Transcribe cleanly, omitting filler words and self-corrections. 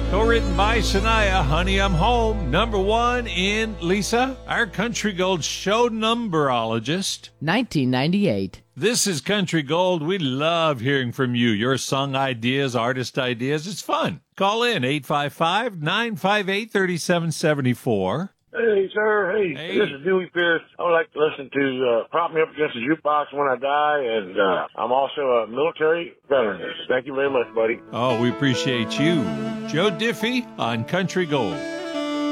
Co-written by Shania, Honey, I'm Home. Number one in Lisa, our Country Gold show numberologist. 1998. This is Country Gold. We love hearing from you. Your song ideas, artist ideas. It's fun. Call in 855-958-3774. Hey, sir. Hey, this is Dewey Pierce. I would like to listen to Prop Me Up Against the Jukebox When I Die, and I'm also a military veteran. Thank you very much, buddy. Oh, we appreciate you. Joe Diffie on Country Gold.